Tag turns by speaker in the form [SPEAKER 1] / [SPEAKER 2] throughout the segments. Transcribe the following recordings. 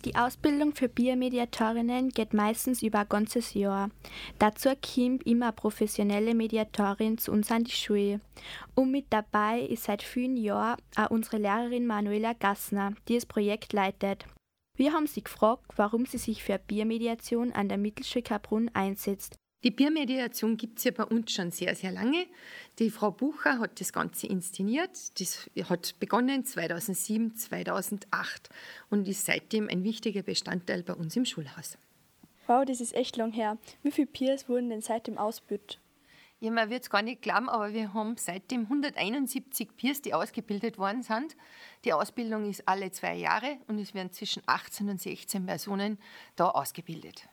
[SPEAKER 1] Die Ausbildung für Peer-Mediatorinnen geht meistens über ein ganzes Jahr. Dazu kommt immer eine professionelle Mediatorin zu uns an die Schule. Und mit dabei ist seit vielen Jahren auch unsere Lehrerin Manuela Gassner, die das Projekt leitet. Wir haben sie gefragt, warum sie sich für Peer-Mediation an der Mittelschule Kaprun einsetzt.
[SPEAKER 2] Die Peer-Mediation gibt es ja bei uns schon sehr, sehr lange. Die Frau Bucher hat das Ganze inszeniert. Das hat begonnen 2007, 2008 und ist seitdem ein wichtiger Bestandteil bei uns im Schulhaus.
[SPEAKER 3] Wow, das ist echt lang her. Wie viele Peers wurden denn seitdem ausgebildet?
[SPEAKER 2] Ja, man wird es gar nicht glauben, aber wir haben seitdem 171 Peers, die ausgebildet worden sind. Die Ausbildung ist alle 2 Jahre und es werden zwischen 18 und 16 Personen da ausgebildet.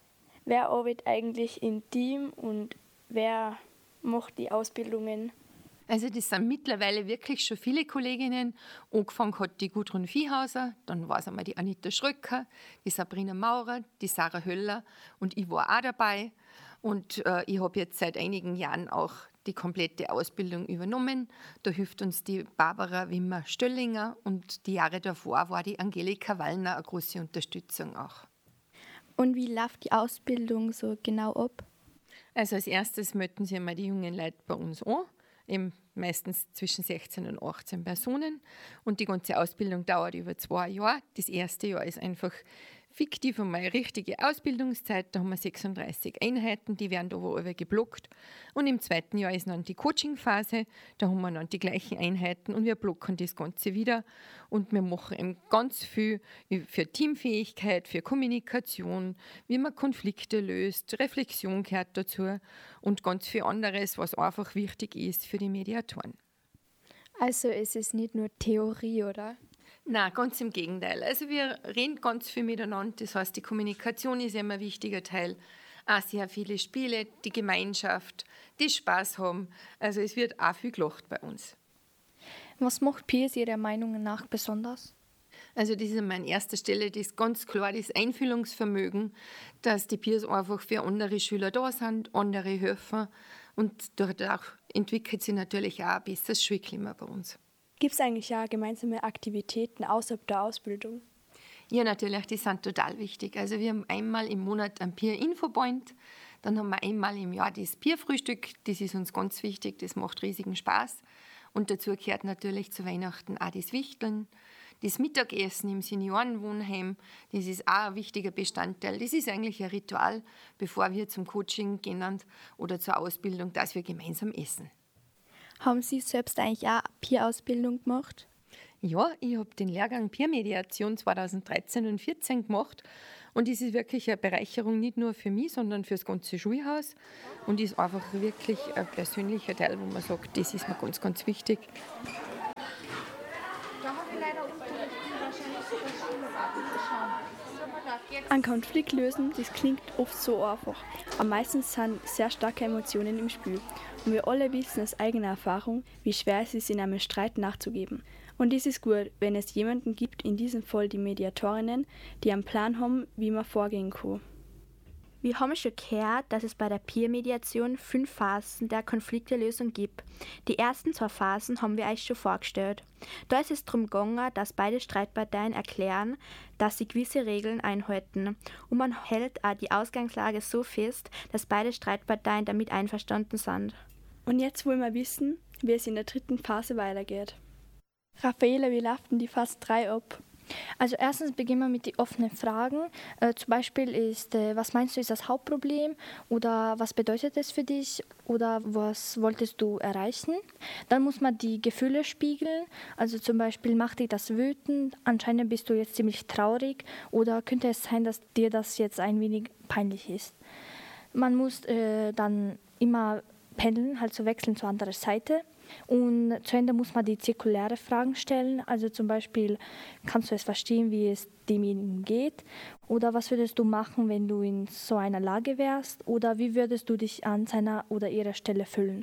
[SPEAKER 3] Wer arbeitet eigentlich im Team und wer macht die Ausbildungen?
[SPEAKER 2] Also das sind mittlerweile wirklich schon viele Kolleginnen. Angefangen hat die Gudrun Viehhauser, dann war es einmal die Anita Schröcker, die Sabrina Maurer, die Sarah Höller und ich war auch dabei. Und ich habe jetzt seit einigen Jahren auch die komplette Ausbildung übernommen. Da hilft uns die Barbara Wimmer-Stöllinger und die Jahre davor war die Angelika Wallner eine große Unterstützung auch.
[SPEAKER 1] Und wie läuft die Ausbildung so genau ab?
[SPEAKER 2] Also als erstes melden sich einmal die jungen Leute bei uns an, eben meistens zwischen 16 und 18 Personen. Und die ganze Ausbildung dauert über 2 Jahre. Das erste Jahr ist einfach fiktiv einmal eine richtige Ausbildungszeit. Da haben wir 36 Einheiten, die werden da aber geblockt. Und im zweiten Jahr ist dann die Coachingphase. Da haben wir dann die gleichen Einheiten und wir blocken das Ganze wieder. Und wir machen eben ganz viel für Teamfähigkeit, für Kommunikation, wie man Konflikte löst, Reflexion gehört dazu und ganz viel anderes, was einfach wichtig ist für die Mediatoren.
[SPEAKER 3] Also es ist nicht nur Theorie, oder?
[SPEAKER 2] Nein, ganz im Gegenteil. Also wir reden ganz viel miteinander. Das heißt, die Kommunikation ist immer ein wichtiger Teil. Auch sehr viele Spiele, die Gemeinschaft, die Spaß haben. Also es wird auch viel gelacht bei uns.
[SPEAKER 3] Was macht Peers Ihrer Meinung nach besonders?
[SPEAKER 2] Also das ist an erster Stelle das ganz klar das Einfühlungsvermögen, dass die Peers einfach für andere Schüler da sind, andere helfen. Und dadurch entwickelt sich natürlich auch ein besseres Schulklima bei uns.
[SPEAKER 3] Gibt es eigentlich ja gemeinsame Aktivitäten außerhalb der Ausbildung?
[SPEAKER 2] Ja, natürlich, die sind total wichtig. Also wir haben einmal im Monat einen Peer-Info-Point, dann haben wir einmal im Jahr das Peer-Frühstück, das ist uns ganz wichtig, das macht riesigen Spaß. Und dazu gehört natürlich zu Weihnachten auch das Wichteln, das Mittagessen im Seniorenwohnheim, das ist auch ein wichtiger Bestandteil. Das ist eigentlich ein Ritual, bevor wir zum Coaching gehen oder zur Ausbildung, dass wir gemeinsam essen.
[SPEAKER 1] Haben Sie selbst eigentlich auch eine Peer-Ausbildung gemacht?
[SPEAKER 2] Ja, ich habe den Lehrgang Peer-Mediation 2013 und 2014 gemacht und das ist wirklich eine Bereicherung, nicht nur für mich, sondern für das ganze Schulhaus und ist einfach wirklich ein persönlicher Teil, wo man sagt, das ist mir ganz, ganz wichtig.
[SPEAKER 3] Ein Konflikt lösen, das klingt oft so einfach. Am meisten sind sehr starke Emotionen im Spiel. Und wir alle wissen aus eigener Erfahrung, wie schwer es ist, in einem Streit nachzugeben. Und es ist gut, wenn es jemanden gibt, in diesem Fall die Mediatorinnen, die einen Plan haben, wie man vorgehen kann.
[SPEAKER 1] Wir haben schon gehört, dass es bei der Peer-Mediation 5 Phasen der Konfliktelösung gibt. Die ersten 2 Phasen haben wir euch schon vorgestellt. Da ist es darum gegangen, dass beide Streitparteien erklären, dass sie gewisse Regeln einhalten. Und man hält auch die Ausgangslage so fest, dass beide Streitparteien damit einverstanden sind.
[SPEAKER 3] Und jetzt wollen wir wissen, wie es in der 3. Phase weitergeht. Raffaela, wie läuft denn die Phase 3 ab?
[SPEAKER 4] Also erstens beginnen wir mit den offenen Fragen. Zum Beispiel ist, was meinst du ist das Hauptproblem oder was bedeutet es für dich oder was wolltest du erreichen? Dann muss man die Gefühle spiegeln, also zum Beispiel macht dich das wütend, anscheinend bist du jetzt ziemlich traurig oder könnte es sein, dass dir das jetzt ein wenig peinlich ist. Man muss dann immer pendeln, halt so wechseln zur anderen Seite. Und zu Ende muss man die zirkuläre Fragen stellen, also zum Beispiel, kannst du es verstehen, wie es demjenigen geht? Oder was würdest du machen, wenn du in so einer Lage wärst? Oder wie würdest du dich an seiner oder ihrer Stelle fühlen?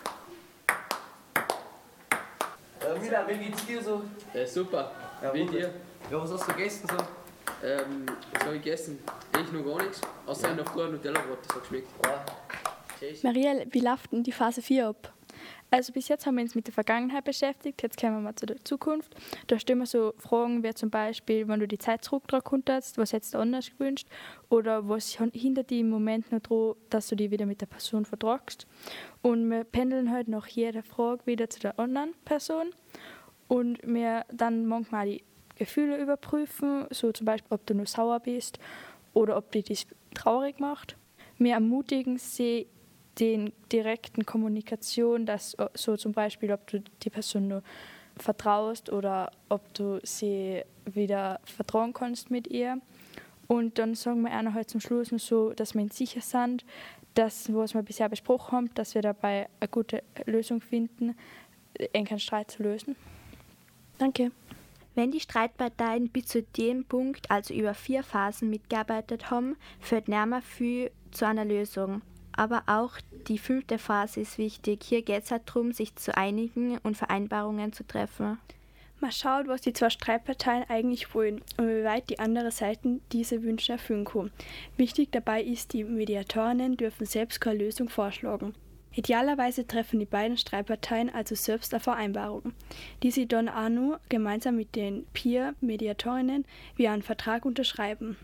[SPEAKER 5] Mila, wie geht's dir so?
[SPEAKER 6] Super.
[SPEAKER 5] Ja,
[SPEAKER 6] Wie dir?
[SPEAKER 5] Ja, was hast du gegessen so?
[SPEAKER 6] Was habe ich gegessen? Ich noch gar nichts. Außer in der Früh Nutella-Brot, das hat geschmeckt.
[SPEAKER 5] Ja.
[SPEAKER 3] Marielle, wie läuft denn die Phase 4 ab? Also bis jetzt haben wir uns mit der Vergangenheit beschäftigt, jetzt kommen wir mal zu der Zukunft. Da stellen wir so Fragen wie zum Beispiel, wenn du die Zeit zurückdrehen könntest, was hättest du anders gewünscht? Oder was hindert dich im Moment noch daran, dass du dich wieder mit der Person vertragst? Und wir pendeln halt nach jeder Frage wieder zu der anderen Person. Und wir dann manchmal die Gefühle überprüfen, so zum Beispiel, ob du nur sauer bist oder ob dich das traurig macht. Wir ermutigen sie, den direkten Kommunikation, dass so zum Beispiel, ob du die Person nur vertraust oder ob du sie wieder vertrauen kannst mit ihr. Und dann sagen wir einer halt zum Schluss noch so, dass wir uns sicher sind, dass, was wir bisher besprochen haben, dass wir dabei eine gute Lösung finden, einen Streit zu lösen. Danke.
[SPEAKER 1] Wenn die Streitparteien bis zu dem Punkt, also über 4 Phasen mitgearbeitet haben, führt nicht mehr viel zu einer Lösung. Aber auch die 5. Phase ist wichtig. Hier geht es halt darum, sich zu einigen und Vereinbarungen zu treffen.
[SPEAKER 3] Man schaut, was die 2 Streitparteien eigentlich wollen und wie weit die andere Seite diese Wünsche erfüllen kann. Wichtig dabei ist, die Mediatorinnen dürfen selbst keine Lösung vorschlagen. Idealerweise treffen die beiden Streitparteien also selbst eine Vereinbarung, die sie dann auch nur gemeinsam mit den Peer-Mediatorinnen wie einen Vertrag unterschreiben.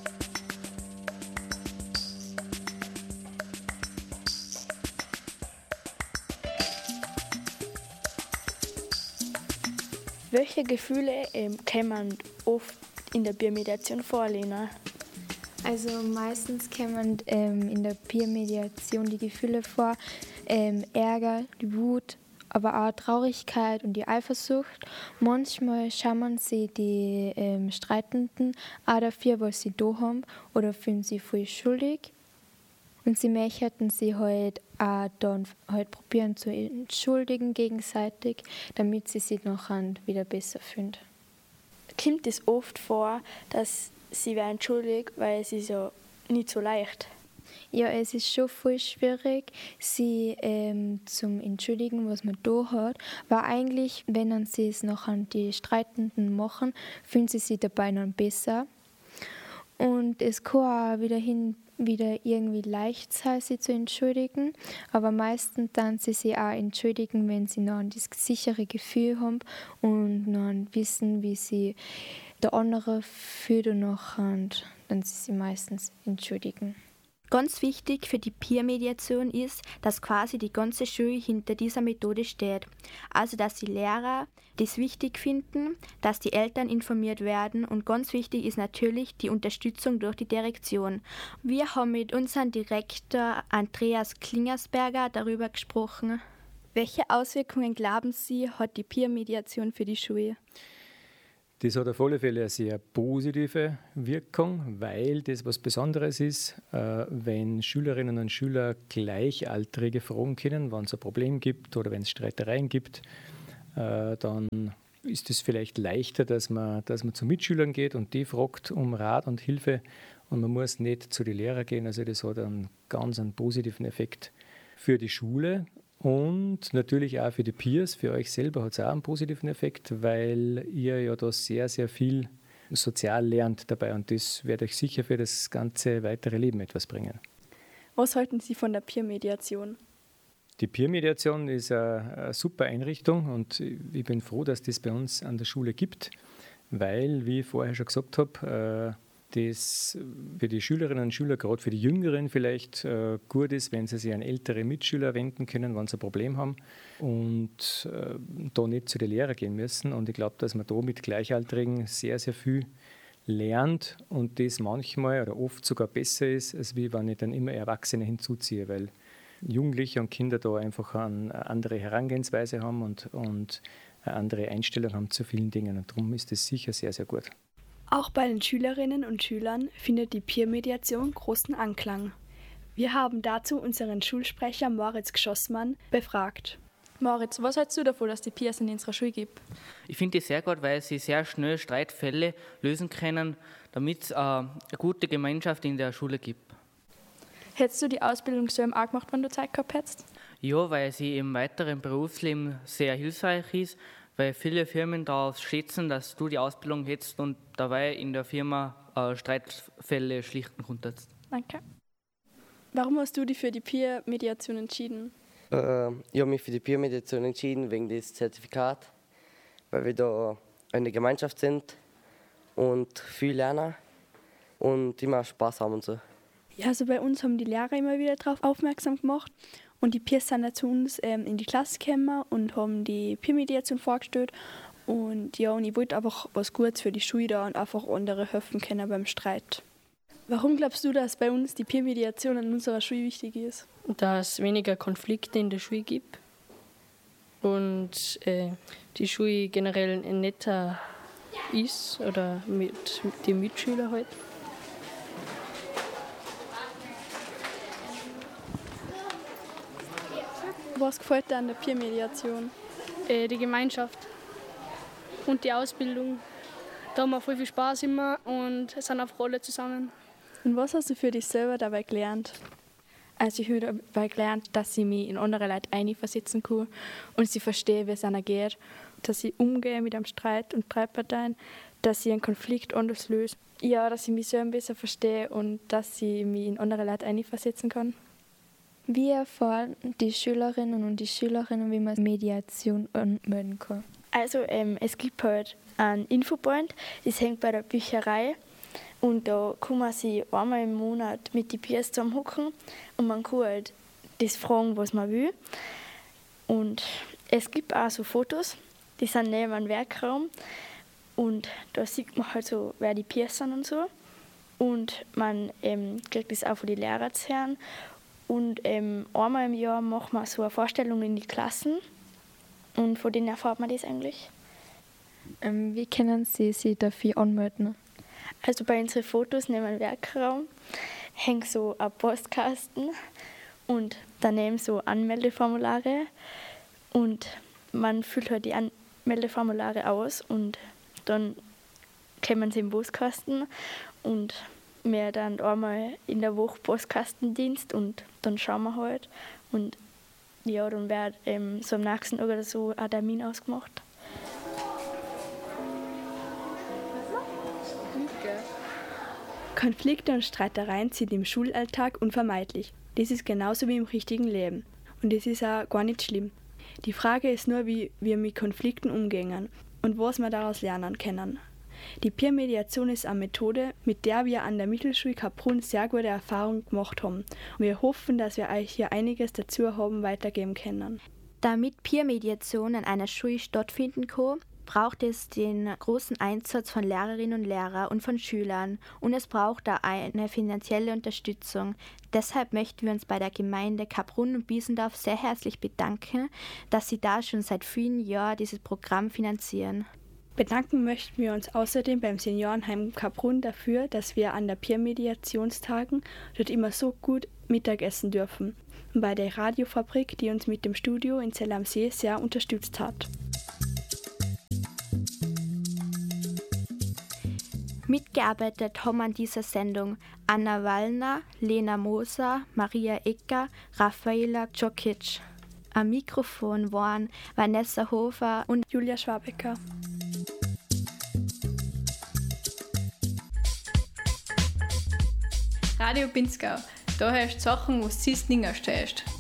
[SPEAKER 3] Welche Gefühle kommen oft in der Peer-Mediation vor, Lena?
[SPEAKER 4] Also meistens kommen in der Peer-Mediation die Gefühle vor, Ärger, die Wut, aber auch Traurigkeit und die Eifersucht. Manchmal schauen sie die Streitenden auch dafür, was sie da haben, oder fühlen sie voll schuldig. Und sie möchten sie halt auch dann halt probieren zu entschuldigen gegenseitig, damit sie sich nachher wieder besser fühlen.
[SPEAKER 3] Kommt es oft vor, dass sie werden schuldig, weil es ist ja nicht so leicht.
[SPEAKER 4] Ja, es ist schon voll schwierig, sie zum Entschuldigen, was man da hat, weil eigentlich, wenn sie es nachher die Streitenden machen, fühlen sie sich dabei dann besser. Und es kann auch wieder irgendwie leicht sein, sie zu entschuldigen, aber meistens dann sie sich auch entschuldigen, wenn sie noch das sichere Gefühl haben und noch wissen, wie sie der andere fühlt und nachher dann sie meistens entschuldigen.
[SPEAKER 1] Ganz wichtig für die Peer-Mediation ist, dass quasi die ganze Schule hinter dieser Methode steht. Also, dass die Lehrer das wichtig finden, dass die Eltern informiert werden und ganz wichtig ist natürlich die Unterstützung durch die Direktion. Wir haben mit unserem Direktor Andreas Klingersberger darüber gesprochen.
[SPEAKER 3] Welche Auswirkungen glauben Sie, hat die Peer-Mediation für die Schule?
[SPEAKER 7] Das hat auf alle Fälle eine sehr positive Wirkung, weil das was Besonderes ist, wenn Schülerinnen und Schüler Gleichaltrige fragen können, wenn es ein Problem gibt oder wenn es Streitereien gibt, dann ist es vielleicht leichter, dass man zu Mitschülern geht und die fragt um Rat und Hilfe und man muss nicht zu den Lehrern gehen. Also das hat einen ganz positiven Effekt für die Schule. Und natürlich auch für die Peers, für euch selber hat es auch einen positiven Effekt, weil ihr ja da sehr, sehr viel sozial lernt dabei und das wird euch sicher für das ganze weitere Leben etwas bringen.
[SPEAKER 3] Was halten Sie von der Peer-Mediation?
[SPEAKER 7] Die Peer-Mediation ist eine super Einrichtung und ich bin froh, dass das bei uns an der Schule gibt, weil, wie ich vorher schon gesagt habe, das für die Schülerinnen und Schüler, gerade für die Jüngeren vielleicht gut ist, wenn sie sich an ältere Mitschüler wenden können, wenn sie ein Problem haben und da nicht zu den Lehrern gehen müssen. Und ich glaube, dass man da mit Gleichaltrigen sehr, sehr viel lernt und das manchmal oder oft sogar besser ist, als wie wenn ich dann immer Erwachsene hinzuziehe, weil Jugendliche und Kinder da einfach eine andere Herangehensweise haben und eine andere Einstellung haben zu vielen Dingen. Und darum ist das sicher sehr, sehr gut.
[SPEAKER 3] Auch bei den Schülerinnen und Schülern findet die Peer-Mediation großen Anklang. Wir haben dazu unseren Schulsprecher Moritz Geschossmann befragt. Moritz, was hältst du davon, dass die Peers in unserer Schule gibt?
[SPEAKER 8] Ich finde es sehr gut, weil sie sehr schnell Streitfälle lösen können, damit es eine gute Gemeinschaft in der Schule gibt.
[SPEAKER 3] Hättest du die Ausbildung so auch gemacht, wenn du Zeit gehabt hättest?
[SPEAKER 8] Ja, weil sie im weiteren Berufsleben sehr hilfreich ist, weil viele Firmen darauf schätzen, dass du die Ausbildung hättest und dabei in der Firma Streitfälle schlichten konntest.
[SPEAKER 3] Danke. Warum hast du dich für die Peer-Mediation entschieden?
[SPEAKER 9] Ich habe mich für die Peer-Mediation entschieden wegen des Zertifikats, weil wir da eine Gemeinschaft sind und viel lernen und immer Spaß haben und so.
[SPEAKER 3] Ja, also bei uns haben die Lehrer immer wieder darauf aufmerksam gemacht und die Peers sind dann zu uns in die Klasse gekommen und haben die Peer-Mediation vorgestellt. Und ja, und ich wollte einfach was Gutes für die Schule da und einfach andere helfen können beim Streit. Warum glaubst du, dass bei uns die Peer-Mediation an unserer Schule wichtig ist?
[SPEAKER 10] Dass es weniger Konflikte in der Schule gibt und die Schule generell netter ist oder mit den Mitschülern halt.
[SPEAKER 3] Was gefällt dir an der Peer-Mediation?
[SPEAKER 11] Die Gemeinschaft und die Ausbildung. Da haben wir voll viel Spaß immer und sind einfach alle zusammen.
[SPEAKER 3] Und was hast du für dich selber dabei gelernt?
[SPEAKER 12] Also ich habe dabei gelernt, dass ich mich in andere Leute einversetzen kann und sie verstehe, wie es ihnen geht, dass ich umgehe mit einem Streit und Streitparteien, dass ich einen Konflikt anders löse. Ja, dass ich mich selber besser verstehe und dass ich mich in andere Leute einversetzen kann.
[SPEAKER 4] Wie erfahren die Schülerinnen und die Schülerinnen, wie man Mediation anmelden kann?
[SPEAKER 12] Also es gibt halt einen Infopoint, das hängt bei der Bücherei. Und da kann man sich einmal im Monat mit den Peers zusammenhocken und man kann halt das fragen, was man will. Und es gibt auch so Fotos, die sind neben einem Werkraum und da sieht man halt so, wer die Peers sind und so. Und man kriegt das auch von den Lehrern zu hören. Und einmal im Jahr machen wir so eine Vorstellung in die Klassen und von denen erfahrt man das eigentlich.
[SPEAKER 4] Wie können Sie sich dafür anmelden?
[SPEAKER 12] Also bei unseren Fotos neben dem Werkraum hängt so ein Postkasten und daneben so Anmeldeformulare und man füllt halt die Anmeldeformulare aus und dann kommen sie im Postkasten und wir dann einmal in der Woche Postkastendienst und dann schauen wir halt und ja, dann wird so am nächsten Tag oder so ein Termin ausgemacht.
[SPEAKER 3] Konflikte und Streitereien sind im Schulalltag unvermeidlich. Das ist genauso wie im richtigen Leben. Und das ist auch gar nicht schlimm. Die Frage ist nur, wie wir mit Konflikten umgehen und was wir daraus lernen können. Die Peer-Mediation ist eine Methode, mit der wir an der Mittelschule Kaprun sehr gute Erfahrungen gemacht haben. Und wir hoffen, dass wir euch hier einiges dazu haben weitergeben können.
[SPEAKER 1] Damit Peer-Mediation an einer Schule stattfinden kann, braucht es den großen Einsatz von Lehrerinnen und Lehrern und von Schülern und es braucht auch eine finanzielle Unterstützung. Deshalb möchten wir uns bei der Gemeinde Kaprun und Biesendorf sehr herzlich bedanken, dass sie da schon seit vielen Jahren dieses Programm finanzieren.
[SPEAKER 3] Bedanken möchten wir uns außerdem beim Seniorenheim Kaprun dafür, dass wir an der Peer-Mediationstagen dort immer so gut Mittagessen dürfen. Und bei der Radiofabrik, die uns mit dem Studio in Zell am See sehr unterstützt hat.
[SPEAKER 1] Mitgearbeitet haben an dieser Sendung Anna Wallner, Lena Moser, Maria Ecker, Raffaela Djokic. Am Mikrofon waren Vanessa Hofer und
[SPEAKER 3] Julia Schwabecker.
[SPEAKER 13] Radio Pinzgau, da hörst du Sachen, was du nicht stehst.